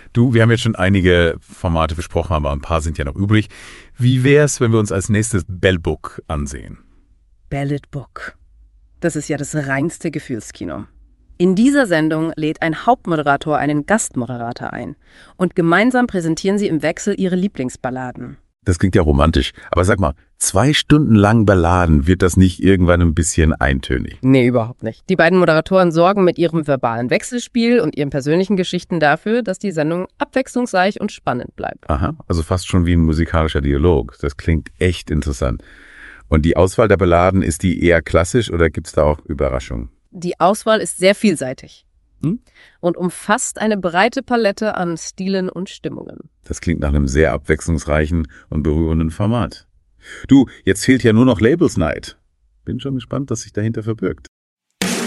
Du, wir haben jetzt schon einige Formate besprochen, aber ein paar sind ja noch übrig. Wie wär's, wenn wir uns als nächstes Bell Book ansehen? Ballad Book. Das ist ja das reinste Gefühlskino. In dieser Sendung lädt ein Hauptmoderator einen Gastmoderator ein und gemeinsam präsentieren sie im Wechsel ihre Lieblingsballaden. Das klingt ja romantisch, aber sag mal, 2 Stunden lang Balladen, wird das nicht irgendwann ein bisschen eintönig? Nee, überhaupt nicht. Die beiden Moderatoren sorgen mit ihrem verbalen Wechselspiel und ihren persönlichen Geschichten dafür, dass die Sendung abwechslungsreich und spannend bleibt. Aha, also fast schon wie ein musikalischer Dialog. Das klingt echt interessant. Und die Auswahl der Balladen, ist die eher klassisch oder gibt's da auch Überraschungen? Die Auswahl ist sehr vielseitig und umfasst eine breite Palette an Stilen und Stimmungen. Das klingt nach einem sehr abwechslungsreichen und berührenden Format. Du, jetzt fehlt ja nur noch Labels Night. Bin schon gespannt, was sich dahinter verbirgt.